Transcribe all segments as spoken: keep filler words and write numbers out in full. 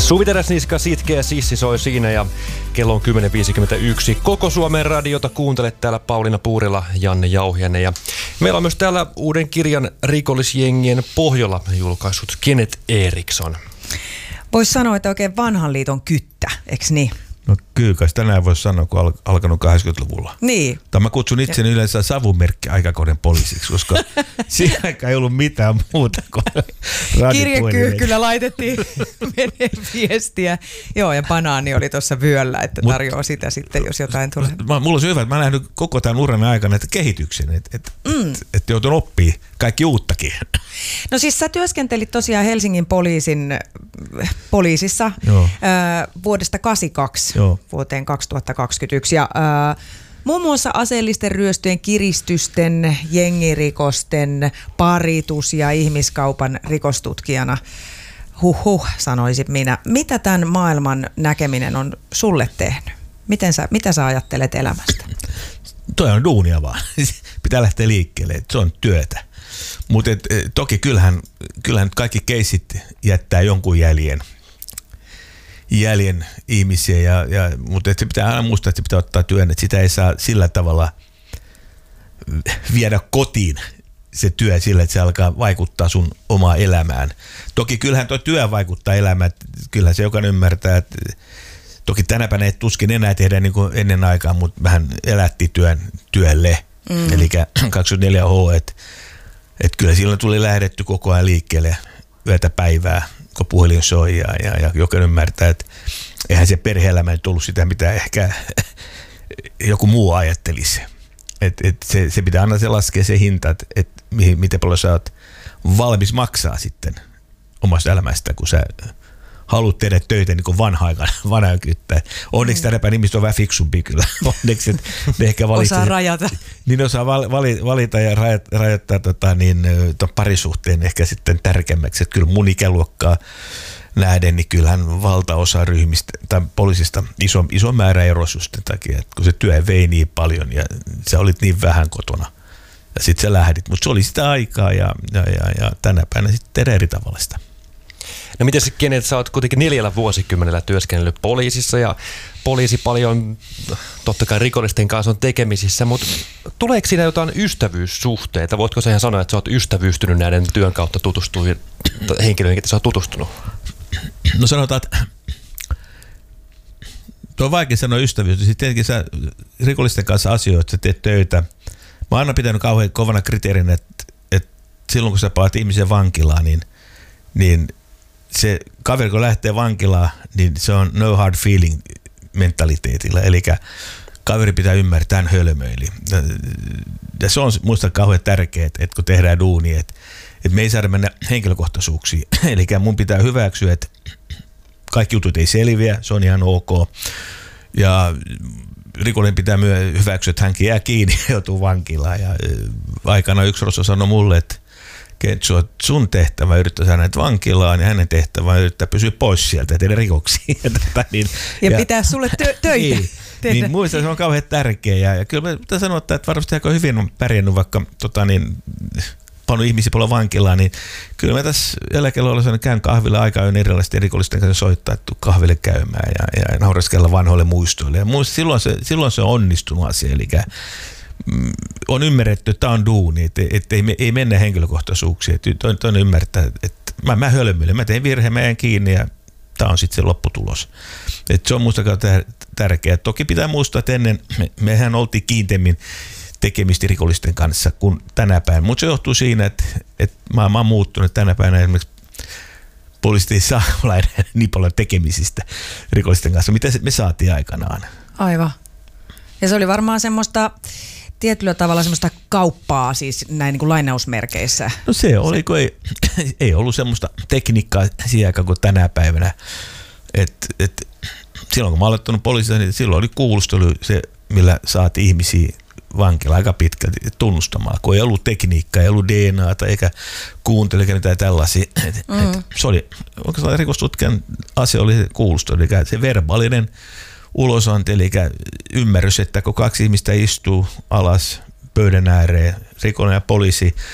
Suvi Teräsniska, Sitkeä Sissi soi siinä ja kello on kymmenen viisikymmentäyksi. Koko Suomen radiota kuuntelet täällä Pauliina Puurila, Janne Jauhiainen. Ja meillä on myös täällä uuden kirjan Rikollisjengien pohjalla julkaissut Kenneth Eriksson. Voisi sanoa, että oikein vanhan liiton kyttä, eikö niin? No kyllä, kai tänään voisi sanoa, kun al- alkanut kahdeksankymmentäluvulla. Niin. Tai mä kutsun itseni yleensä savumerkki aikakohden poliisiksi, koska siihen aikaan ei ollut mitään muuta kuin Kirjekyy kyllä laitettiin menee viestiä. Joo, ja banaani oli tuossa vyöllä, että tarjoaa sitä sitten, jos jotain tulee. Mä, mulla on se hyvä, että mä oon nähnyt koko tämän uran aikana että kehityksen, että et, mm. et, et joutun oppia kaikki uuttakin. No siis sä työskentelit tosiaan Helsingin poliisin poliisissa äh, vuodesta kahdeksankymmentäkaksi Joo. vuoteen kaksituhattakaksikymmentäyksi ja äh, muun muassa aseellisten ryöstöjen, kiristysten, jengirikosten, paritus- ja ihmiskaupan rikostutkijana. Huhhuh, sanoisin minä. Mitä tämän maailman näkeminen on sulle tehnyt? Miten sä, mitä sä ajattelet elämästä? Toi on duunia vaan. Pitää lähteä liikkeelle. Se on työtä. Mutta toki kyllähän, kyllähän kaikki keisit jättää jonkun jäljen. jäljen ihmisiä, ja, ja, mutta se pitää aina muistaa, että se pitää ottaa työn, että sitä ei saa sillä tavalla viedä kotiin se työ sillä, että se alkaa vaikuttaa sun omaa elämään. Toki kyllähän tuo työ vaikuttaa elämään, kyllähän se jokainen ymmärtää, että toki tänä päivänä ei tuskin enää tehdä niin kuin ennen aikaa, mutta vähän elätti työn työlle, mm. eli kaksikymmentäneljä H, että et kyllä silloin tuli lähdetty koko ajan liikkeelle yötä päivää, kun puhelin soi ja, ja, ja jokainen ymmärtää, että eihän se perhe-elämä nyt ollut sitä, mitä ehkä joku muu ajattelisi. Et, et se, se pitää aina se laskea se hinta, että et miten paljon sä oot valmis maksaa sitten omasta elämästä, kun sä haluat tehdä töitä niin kuin vanha-aikana, vanha kyttä. Onneksi mm. tänä päivänä ihmiset on vähän fiksumpi kyllä. Onneksi ne ehkä valitsee. Osaa rajata. Niin osaa valita, valita ja rajoittaa, rajoittaa tota, niin, ton parisuhteen ehkä sitten tärkeämmäksi. Että kyllä mun ikäluokkaa nähden, niin kyllähän valtaosa ryhmistä tai poliisista iso, iso määrä erosi just sen takia, että kun se työ vei niin paljon ja sä olit niin vähän kotona ja sitten sä lähdit. Mutta se oli sitä aikaa ja, ja, ja, ja tänä päivänä sitten tehdään eri tavalla sitä. No miten se, Kenneth, sä oot kuitenkin neljällä vuosikymmenellä työskennellyt poliisissa ja poliisi paljon totta kai rikollisten kanssa on tekemisissä, mutta tuleeko siinä jotain ystävyyssuhteita? Voitko sä ihan sanoa, että sä oot ystävyystynyt näiden työn kautta tutustuviin henkilöihin, ketä sä oot tutustunut? No sanotaan, että tuo on vaikea sanoa ystävyys. Sitten tietenkin sä rikollisten kanssa asioit, sä teet töitä. Mä oon aina pitänyt kauhean kovana kriteerin, että, että silloin kun sä paat ihmisen vankilaan, niin, niin se kaveri, kun lähtee vankilaan, niin se on no hard feeling mentaliteetillä. Eli kaveri pitää ymmärtää hölmöili. Ja se on muista kauhean tärkeää, että kun tehdään duunia, että, että me ei saada mennä henkilökohtaisuuksiin. Eli mun pitää hyväksyä, että kaikki jutut ei selviä, se on ihan ok. Ja rikollinen pitää myös hyväksyä, että hänkin jää kiinni ja joutuu vankilaan. Ja aikana yksi rosso sanoi mulle, että Kentsu, sun tehtävä yrittää saada näitä vankilaan ja hänen tehtävä yrittää pysyä pois sieltä ja tehdä rikoksia. niin, ja, ja pitää sulle tö- töitä. Niin, niin muista se on kauhean tärkeä. Ja, ja kyllä mä pitää sanoa, että varmasti aika hyvin on pärjännyt, vaikka tota, niin, paljon ihmisiä paljon vankilaan, niin kyllä mä tässä eläkeluolassa käyn kahvilla aikaa yön erilaisten rikollisten kanssa soittaa, että kahville käymään ja, ja naureskella vanhoille muistoille. Ja muista, silloin, se, silloin se on onnistunut asia, eli on ymmärretty, että tämä on duuni, että, että ei, ei mennä henkilökohtaisuuksiin. Että toinen, toinen ymmärtää, että mä, mä hölmyilen, mä teen virheen, mä jään kiinni ja tämä on sitten se lopputulos. Että se on musta tärkeää. Toki pitää muistaa, että ennen me, mehän oltiin kiinteämmin tekemistä rikollisten kanssa kuin tänä päivänä. Mutta se johtuu siinä, että, että maailma on muuttunut tänä päivänä esimerkiksi poliisit ei saa olla niin paljon tekemisistä rikollisten kanssa, mitä me saatiin aikanaan. Aivan. Ja se oli varmaan semmoista tietyllä tavalla semmoista kauppaa siis näin niin kuin lainausmerkeissä. No se oli, kun ei, ei ollut semmoista tekniikkaa siihen aikaan kuin tänä päivänä. Et, et, silloin kun mä aloittanut poliisissa, niin silloin oli kuulustelu se, millä saatiin ihmisiä vankila aika pitkälti tunnustamaan, kun ei ollut tekniikkaa, ei ollut D N A:ta eikä kuuntelu eikä mitään tällaisia. Et, mm. et, se oli, oikeastaan rikostutkijan asia oli se kuulustelu, eli se verbaalinen ulosanti, eli ymmärrys, että kun kaksi ihmistä istuu alas pöydän ääreen, rikollinen ja poliisi,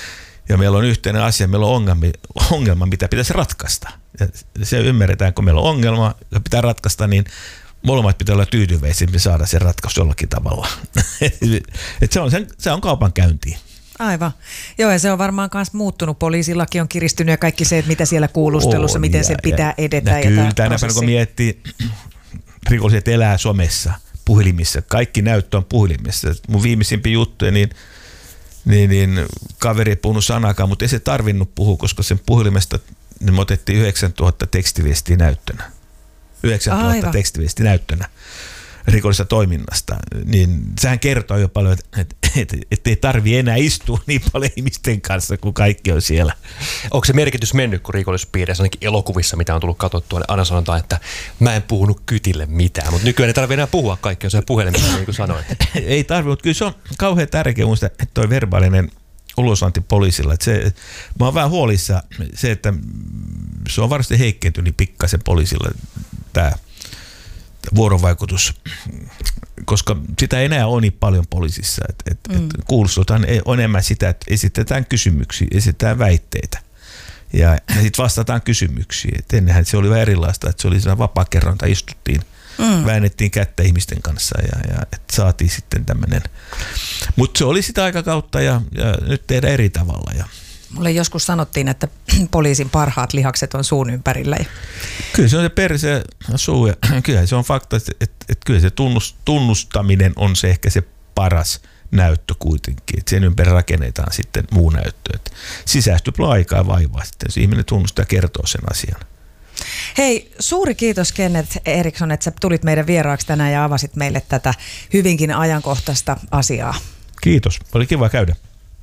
Ja meillä on yhteinen asia, meillä on ongelma, ongelma mitä pitäisi ratkaista. Ja se ymmärretään, kun meillä on ongelma, ja pitää ratkaista, niin molemmat pitää olla tyytyväisiä, että me saadaan se ratkaisu jollakin tavalla. Et se, on, se on kaupankäynti. Aivan. Joo, ja se on varmaan myös muuttunut. Poliisilaki on kiristynyt ja kaikki se, että mitä siellä kuulustelussa, on, miten ja, sen pitää ja, edetä. Ja, ja kyllä, tänä päivänä kun miettii, rikolliset elää somessa, puhelimissa, kaikki näyttö on puhelimissa. Mun viimeisimpi juttu, niin, niin, niin kaveri ei puhunut sanakaan, mutta ei se tarvinnut puhua, koska sen puhelimesta niin me otettiin yhdeksäntuhatta tekstiviestiä näyttönä. yhdeksäntuhatta tekstiviestiä näyttönä rikollisesta toiminnasta, niin sehän kertoo jo paljon, että et, et, et ei tarvitse enää istua niin paljon ihmisten kanssa, kun kaikki on siellä. Onko se merkitys mennyt, kun rikollispiireissä, ainakin elokuvissa, mitä on tullut katsottua, niin aina sanotaan, että mä en puhunut kytille mitään, mutta nykyään ei tarvitse enää puhua, kaikki on siellä puhelimessa, niin kuin sanoin. Ei tarvitse, mutta kyllä se on kauhean tärkeä muista, että toi verbaalinen ulosanti poliisilla. Että se, mä oon vähän huolissa se, että se on varmasti heikentynyt pikkasen poliisilla tämä vuorovaikutus, koska sitä ei enää ole niin paljon poliisissa. Et, et, mm. et kuulustelutaan on enemmän sitä, että esitetään kysymyksiä, esitetään väitteitä ja, ja sitten vastataan kysymyksiin. Et ennenhän se oli vähän erilaista, että se oli siinä vapaakerronta, istuttiin, mm. väännettiin kättä ihmisten kanssa ja, ja et saatiin sitten tämmöinen. Mutta se oli sitä aikakautta ja, ja nyt tehdään eri tavalla. Ja mulle joskus sanottiin, että poliisin parhaat lihakset on suun ympärillä. Kyllä se on se perse ja suu. Ja kyllä se on fakta, että, että, että kyllä se tunnustaminen on se ehkä se paras näyttö kuitenkin. Että sen ympäri rakennetaan sitten muu näyttö. Että sisäistyy aikaa ja vaivaa sitten, jos ihminen tunnustaa ja kertoo sen asian. Hei, suuri kiitos Kenneth Eriksson, että sä tulit meidän vieraaksi tänään ja avasit meille tätä hyvinkin ajankohtaista asiaa. Kiitos, oli kiva käydä.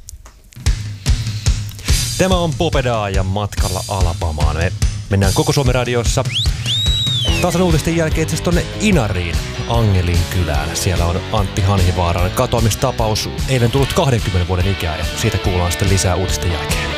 Tämä on Popedaa ja matkalla Alabamaan. Me mennään Koko Suomen radiossa tasan uutisten jälkeen itse asiassa tuonne Inariin, Angelin kylään. Siellä on Antti Hanhivaaran katoamistapaus, eilen tullut kahdenkymmenen vuoden ikää ja siitä kuullaan sitten lisää uutisten jälkeen.